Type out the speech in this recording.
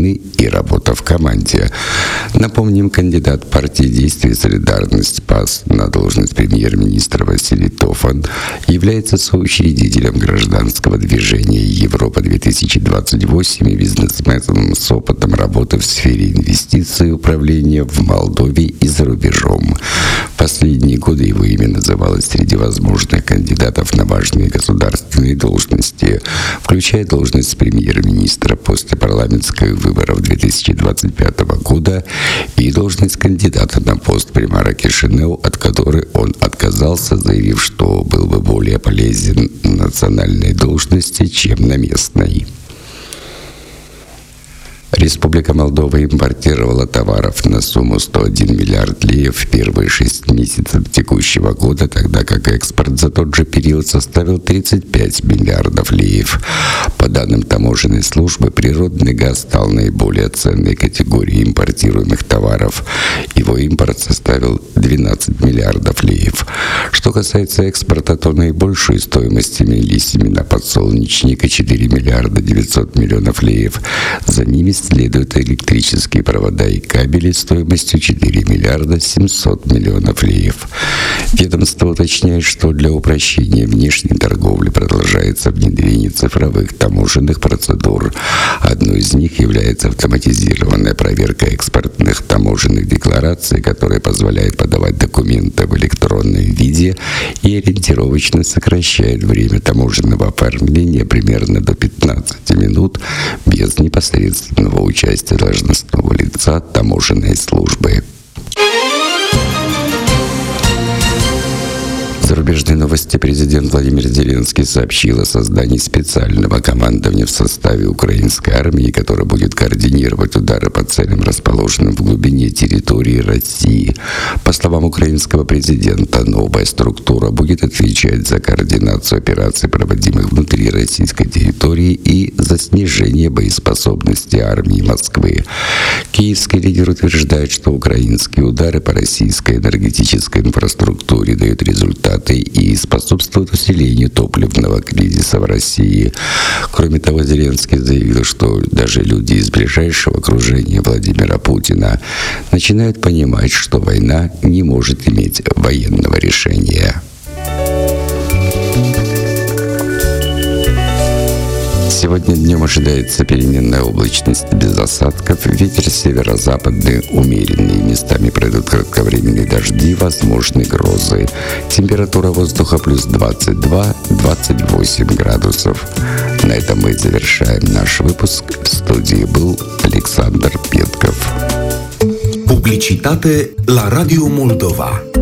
страны и работа в команде. Напомним, кандидат партии «Действие и солидарность» ПАС на должность премьер-министра Василий Тофан является соучредителем гражданского движения «Европа-2028» и бизнесменом с опытом работы в сфере инвестиций и управления в Молдове и за рубежом. В последние годы его имя называлось среди возможных кандидатов на важные государственные должности, включая должность премьер-министра после парламентских выборов 2025 года и должность кандидата на пост примара Кишинеу, от которой он отказался, заявив, что был бы более полезен на национальной должности, чем на местной. Республика Молдова импортировала товаров на сумму 101 миллиард леев в первые 6 месяцев текущего года, тогда как экспорт за тот же период составил 35 миллиардов леев. По данным таможенной службы, природный газ стал наиболее ценной категорией импортируемых товаров. Его импорт составил 12 миллиардов леев. Что касается экспорта, то наибольшую стоимость имели семена подсолнечника — 4 миллиарда 900 миллионов леев. За ними следуют электрические провода и кабели стоимостью 4 миллиарда 700 миллионов леев. Ведомство уточняет, что для упрощения внешней торговли продолжается внедрение цифровых таможенных процедур. Одной из них является автоматизированная проверка экспортных таможенных деклараций, которая позволяет подавать документы в электронном виде и ориентировочно сокращает время таможенного оформления примерно до 15 минут без непосредственного участия должностного лица таможенной службы. Зарубежные новости. Президент Владимир Зеленский сообщил о создании специального командования в составе украинской армии, которое будет координировать удары по целям, расположенным в глубине территории России. По словам украинского президента, новая структура будет отвечать за координацию операций, проводимых внутри российской территории, и за снижение боеспособности армии Москвы. Киевский лидер утверждает, что украинские удары по российской энергетической инфраструктуре дают результаты и способствуют усилению топливного кризиса в России. Кроме того, Зеленский заявил, что даже люди из ближайшего окружения Владимира Путина начинают понимать, что война не может иметь военного решения. Сегодня днем ожидается переменная облачность без осадков. Ветер северо-западный умеренный. Местами пройдут кратковременные дожди, возможны грозы. Температура воздуха плюс 22-28 градусов. На этом мы завершаем наш выпуск. В студии был Александр Петков. Publicitate la Radio Moldova.